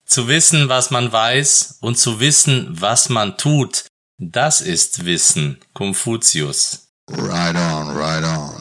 Zu wissen, was man weiß und zu wissen, was man tut, das ist Wissen. Konfuzius. Right on, right on.